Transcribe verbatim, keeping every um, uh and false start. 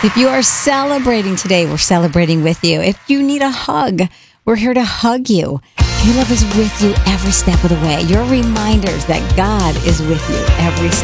If you are celebrating today, we're celebrating with you. If you need a hug, we're here to hug you. Caleb is with you every step of the way. Your reminders that God is with you every step.